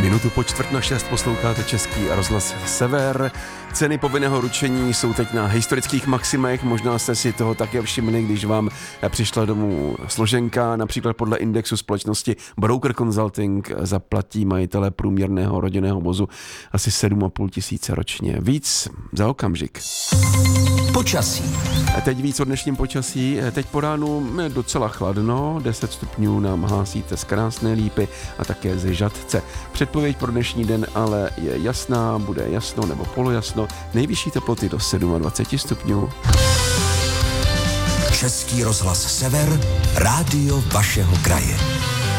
Minutu po 5:45 posloucháte Český rozhlas Sever. Ceny povinného ručení jsou teď na historických maximech. Možná jste si toho také všimli, když vám přišla domů složenka. Například podle indexu společnosti Broker Consulting zaplatí majitele průměrného rodinného vozu asi 7,5 tisíce ročně. Víc za okamžik. Počasí. Teď víc o dnešním počasí. Teď po ránu je docela chladno, 10 stupňů nám hlásíte z Krásné Lípy a také ze Žatce. Předpověď pro dnešní den ale je jasná, bude jasno nebo polojasno. Nejvyšší teploty do 27 stupňů. Český rozhlas Sever, rádio vašeho kraje.